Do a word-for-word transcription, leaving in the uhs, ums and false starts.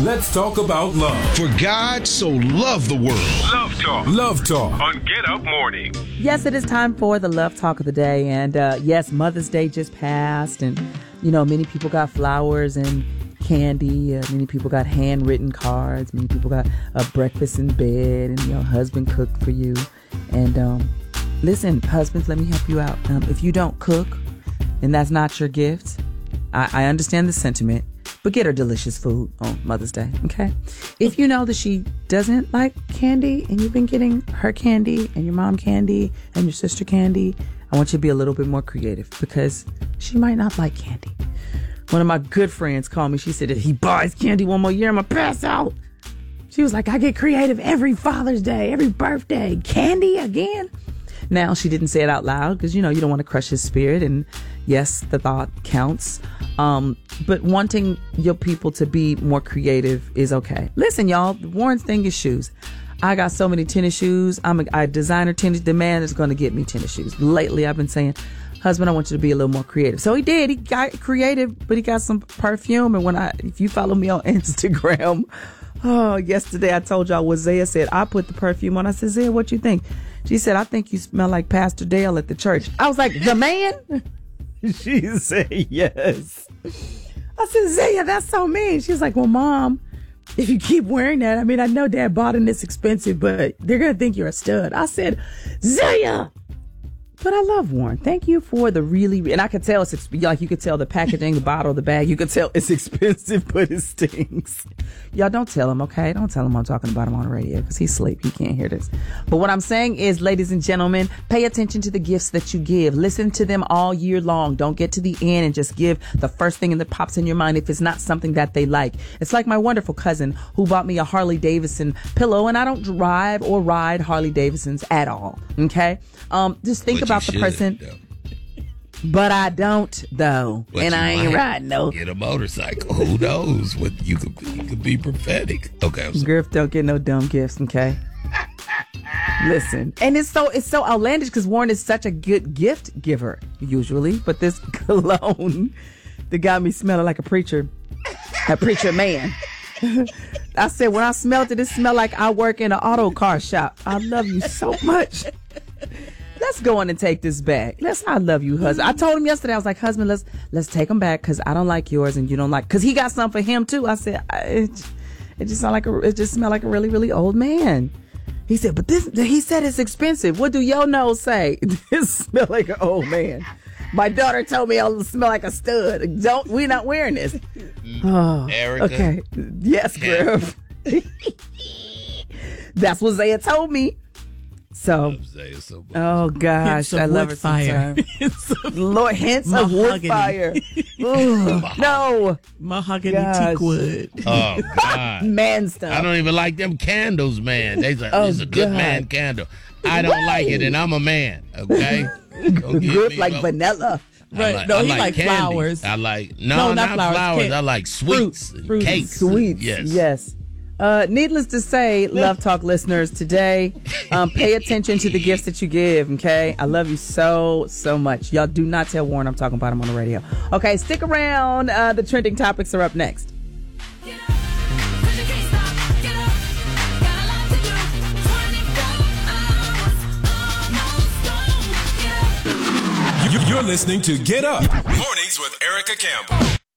Let's talk about love. For God so loved the world. Love Talk. Love Talk. On Get Up Morning. Yes, it is time for the Love Talk of the day. And uh, yes, Mother's Day just passed. And, you know, many people got flowers and candy. Uh, many people got handwritten cards. Many people got a breakfast in bed. And your husband cooked for you. And um, listen, husbands, let me help you out. Um, if you don't cook and that's not your gift, I, I understand the sentiment. But get her delicious food on Mother's Day, okay? If you know that she doesn't like candy and you've been getting her candy and your mom candy and your sister candy, I want you to be a little bit more creative because she might not like candy. One of my good friends called me. She said, if he buys candy one more year, I'm going to pass out. She was like, I get creative every Father's Day, every birthday. Candy again? Now, she didn't say it out loud because, you know, you don't want to crush his spirit. And yes, the thought counts. Um, but wanting your people to be more creative is okay. Listen, y'all, Warren's thing is shoes. I got so many tennis shoes. I'm a I designer tennis. The man is going to get me tennis shoes. Lately, I've been saying, husband, I want you to be a little more creative. So he did. He got creative, but he got some perfume. And when I, if you follow me on Instagram, oh, yesterday I told y'all what Zaya said. I put the perfume on. I said, Zaya, what you think? She said, I think you smell like Pastor Dale at the church. I was like, the man? She said, yes. I said, Zaya, that's so mean. She was like, well, Mom, if you keep wearing that, I mean, I know Dad bought it, it's expensive, but they're going to think you're a stud. I said, Zaya. But I love Warren. Thank you for the really, and I could tell it's like you could tell the packaging, the bottle, the bag. You could tell it's expensive, but it stings. Y'all don't tell him, okay? Don't tell him I'm talking about him on the radio because he's asleep. He can't hear this. But what I'm saying is, ladies and gentlemen, pay attention to the gifts that you give. Listen to them all year long. Don't get to the end and just give the first thing that pops in your mind if it's not something that they like. It's like my wonderful cousin who bought me a Harley Davidson pillow, and I don't drive or ride Harley Davidsons at all, okay? Um, just think But about the person. Though. But I don't, though. But and I ain't riding no. Get a motorcycle. Who knows? What you could you could be prophetic. Okay. I'm sorry. Griff don't get no dumb gifts, okay? Listen. And it's so it's so outlandish because Warren is such a good gift giver, usually. But this cologne that got me smelling like a preacher, a preacher man. I said, when I smelled it, it smelled like I work in an auto car shop. I love you so much. Let's go in and take this back. Let's. I love you, husband. I told him yesterday. I was like, husband, let's let's take them back because I don't like yours and you don't like. Because he got some for him too. I said, I, it, it just sound like a. It just smelled like a really really old man. He said, but this. He said it's expensive. What do your nose say? This smell like an old man. My daughter told me I'll smell like a stud. Don't. We're not wearing this. Oh, Erica. Okay. Yes, Griff. That's what Zaya told me. So, so oh gosh, I love her fire. Lord, hints of wood fire. No, mahogany Gosh. teak wood. Oh God, man stuff. I don't even like them candles, man. They say Oh, it's a good God. man candle. I don't Right. like it, and I'm a man. Okay, Don't give Good me like no- vanilla. I Right. like, No, I he like like candy. flowers. I like no, No, not, not flowers. flowers. Can- I like sweets fruit, and fruit, cakes. Sweets. Yes. Yes. Uh, needless to say, Love Talk listeners, today, um, pay attention to the gifts that you give, okay? I love you so, so much. Y'all do not tell Warren I'm talking about him on the radio. Okay, stick around. Uh, the trending topics are up next. You're listening to Get Up. Mornings with Erica Campbell.